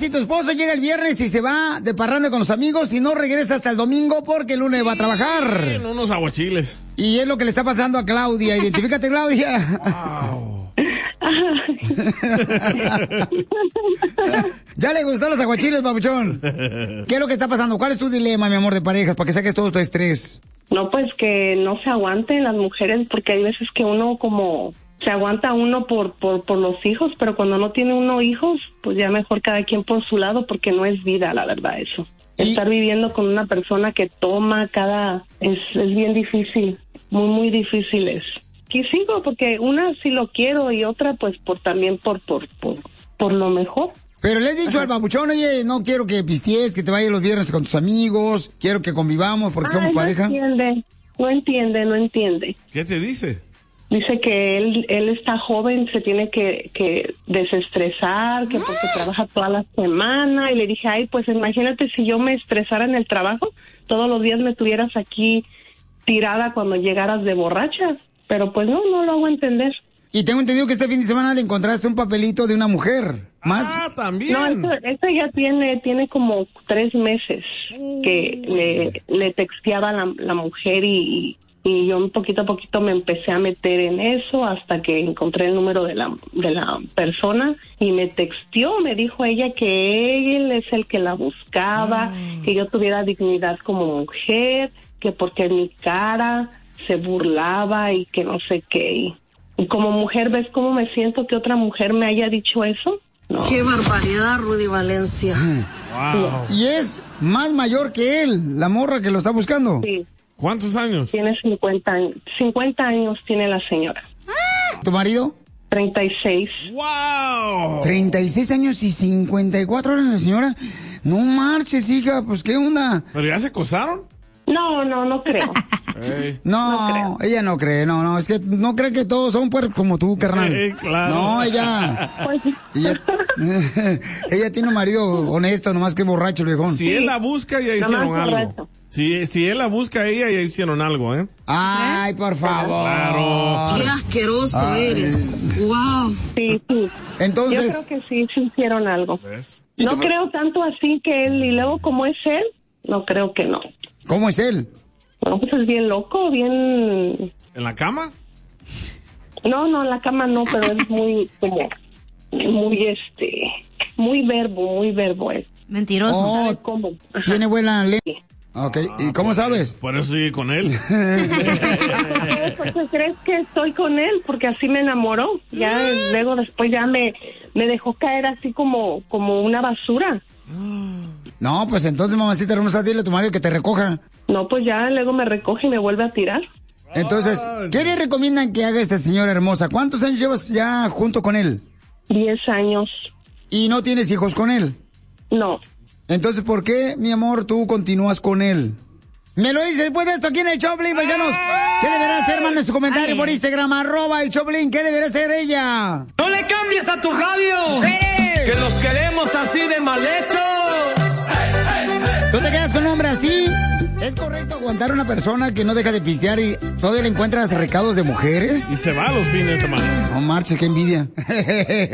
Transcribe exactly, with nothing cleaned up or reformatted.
si tu esposo llega el viernes y se va de parranda con los amigos y no regresa hasta el domingo porque el lunes va a trabajar? En unos aguachiles. Y es lo que le está pasando a Claudia. Identifícate, Claudia. Wow. Ya le gustan los aguachiles, papuchón. ¿Qué es lo que está pasando? ¿Cuál es tu dilema, mi amor, de parejas, para que saques todo tu estrés? No, pues que no se aguanten las mujeres, porque hay veces que uno como se aguanta uno por, por, por los hijos, pero cuando no tiene uno hijos, pues ya mejor cada quien por su lado, porque no es vida, la verdad, eso. ¿Y? Estar viviendo con una persona que toma cada... es, es bien difícil, muy, muy difícil es. Y sigo, porque una sí lo quiero y otra pues por también por, por, por, por lo mejor. Pero le he dicho Ajá. al babuchón, oye, no quiero que pistees, que te vayas los viernes con tus amigos, quiero que convivamos porque Ay, somos no pareja. No entiende, no entiende, no entiende. ¿Qué te dice? Dice que él él está joven, se tiene que, que desestresar, que porque ¡Ah! trabaja toda la semana. Y le dije, ay, pues imagínate si yo me estresara en el trabajo, todos los días me tuvieras aquí tirada cuando llegaras de borracha. Pero pues no, no lo hago entender. Y tengo entendido que este fin de semana le encontraste un papelito de una mujer. ¿Más? Ah, también. No, esto, esto ya tiene tiene como tres meses uh. que le, le texteaba la, la mujer y, y yo poquito a poquito me empecé a meter en eso hasta que encontré el número de la, de la persona y me texteó, me dijo ella que él es el que la buscaba, uh. que yo tuviera dignidad como mujer, que porque mi cara se burlaba y que no sé qué. Y como mujer, ¿ves cómo me siento que otra mujer me haya dicho eso? No. ¡Qué barbaridad, Rudy Valencia! Wow. Y es más mayor que él, la morra que lo está buscando. Sí. ¿Cuántos años? Tiene cincuenta años. cincuenta años tiene la señora. ¿Tu marido? treinta y seis. ¡Wow! treinta y seis años y cincuenta y cuatro años la señora. No marches, hija, pues ¿qué onda? ¿Pero ya se casaron? No, no, no creo. Hey. No, no ella no cree, no, no, es que no cree que todos son puercos como tú, carnal. Hey, claro. No, ella, Pues, ella, ella tiene un marido honesto, nomás que borracho, el viejón. Si él la busca, ya hicieron algo. Si, si él la busca a ella, ya hicieron algo, ¿eh? Ay, por favor. Claro. Qué asqueroso Ay. eres. Wow. sí, sí. Entonces, Yo creo que sí, sí hicieron algo. ¿Ves? No creo tanto así que él, y luego como es él, no creo que no. ¿cómo es él? Bueno, pues es bien loco, bien... ¿En la cama? No, no, en la cama no, pero es muy, como, muy, este, muy verbo, muy verbo es. Mentiroso. Oh, ¿Sabes cómo? Ajá. tiene buena lengua. Sí. Ok, ¿y Ah, cómo por sabes? eso- Por eso sigue con él. ¿Por qué crees que estoy con él? Porque así me enamoró. Ya luego después ya me, me dejó caer así como, como una basura. No, pues entonces, mamacita hermosa, dile a tu marido que te recoja. No, pues ya luego me recoge y me vuelve a tirar. Entonces, ¿qué le recomiendan que haga esta señora hermosa? ¿Cuántos años llevas ya junto con él? Diez años. ¿Y no tienes hijos con él? No. Entonces, ¿por qué, mi amor, tú continúas con él? Me lo dice después de esto aquí en el Choplin, paisanos. ¿Qué deberá hacer? Manden su comentario Ay. por Instagram, arroba el Choplin. ¿Qué deberá hacer ella? ¡No le cambies a tu radio! ¡Eh! ¡Que los queremos así de mal hechos! ¿Tú te quedas con un hombre así? ¿Es correcto aguantar a una persona que no deja de pistear y todavía le encuentras recados de Y mujeres? se va los fines de semana. No marche, qué envidia.